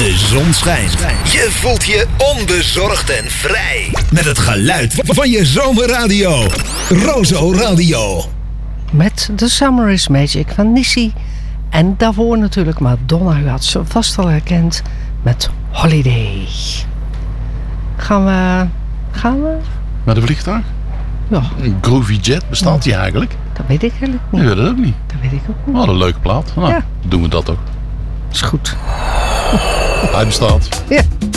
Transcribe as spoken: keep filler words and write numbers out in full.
De zon schijnt. Je voelt je onbezorgd en vrij. Met het geluid van je zomerradio. Rozo Radio. Met The Summer is Magic van Nissi. En daarvoor natuurlijk Madonna. U had ze vast al herkend met Holiday. Gaan we... Gaan we? Naar de vliegtuig? Ja. Een Groovy Jet, bestaat die eigenlijk? Dat weet ik eigenlijk niet. Ik weet het ook niet. Dat weet ik ook niet. Wat een leuke plaat. Nou, Ja. doen we dat ook. Is goed. Hij bestaat. Ja.